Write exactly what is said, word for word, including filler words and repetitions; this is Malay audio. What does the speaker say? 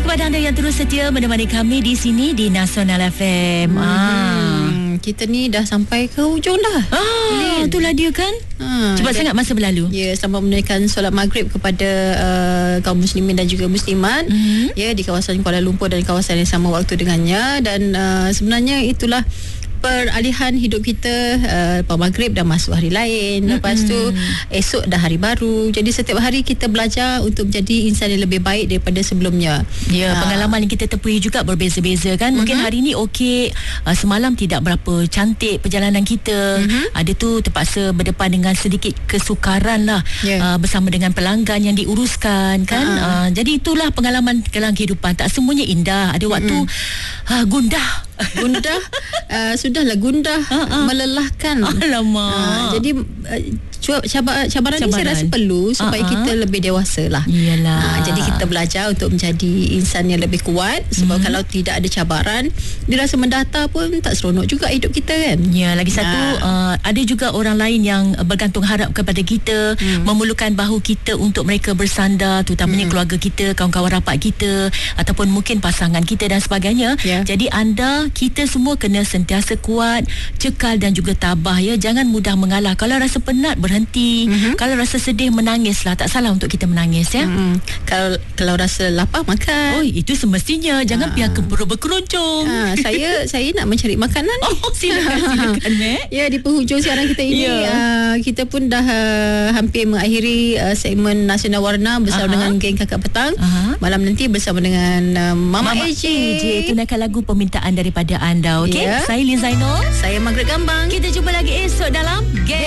kepada anda yang terus setia menemani kami di sini di Nasional F M. Hmm, Ah. Kita ni dah sampai ke hujung dah. Ah, itulah dia kan. Ha, Cepat sangat masa berlalu. Ya, selamat menunaikan solat maghrib kepada uh, kaum muslimin dan juga muslimat Mm-hmm. ya di kawasan Kuala Lumpur dan kawasan yang sama waktu dengannya. Dan uh, sebenarnya itulah peralihan hidup kita. uh, Lepas maghrib dah masuk hari lain. Lepas tu esok dah hari baru. Jadi setiap hari kita belajar untuk menjadi insan yang lebih baik daripada sebelumnya. Ya, Ah. pengalaman yang kita tempuhi juga berbeza-beza kan. Mungkin hari ni okey, uh, semalam tidak berapa cantik perjalanan kita. Ada tu terpaksa berdepan dengan sedikit kesukaran lah, Ya. uh, bersama dengan pelanggan yang diuruskan kan. Ah. Uh, jadi itulah pengalaman dalam kehidupan. Tak semuanya indah. Ada waktu uh, gundah. Gundah uh, sudahlah gundah Ha-ha. melelahkan. Alamak. Uh, jadi uh, cu- cabar, cabaran, ni saya Cabaran. rasa perlu supaya Ha-ha. kita lebih dewasa lah. Iyalah. Uh, jadi kita belajar untuk menjadi insan yang lebih kuat. Sebab Mhm. kalau tidak ada cabaran, dia rasa mendata pun tak seronok juga hidup kita kan. Ya, lagi satu uh, ada juga orang lain yang bergantung harap kepada kita, Hmm. memerlukan bahu kita untuk mereka bersandar, terutamanya Hmm. keluarga kita, kawan-kawan rapat kita ataupun mungkin pasangan kita dan sebagainya. Ya. Jadi anda, kita semua kena sentiasa kuat, cekal dan juga tabah ya. Jangan mudah mengalah. Kalau rasa penat, berhenti. Mhm. Kalau rasa sedih, menangislah. Tak salah untuk kita menangis ya. Hmm. Kalau kalau rasa lapar makan. Oh, itu semestinya. Jangan Ah. biarkan perut berkeroncong. Ha, saya saya nak mencari makanan ni. Oh, silakan, silakan, Mek. Ya, di penghujung siaran kita ini Ya. uh, kita pun dah uh, hampir mengakhiri uh, segmen Nasional Warna bersama Aha. dengan geng Kakak Petang. Aha. Malam nanti bersama dengan uh, Mama, Mama A J. A J, tunaikan lagu permintaan daripada anda, okey? Ya. Saya Lin Zainul. Saya Margaret Gambang. Kita jumpa lagi esok dalam Game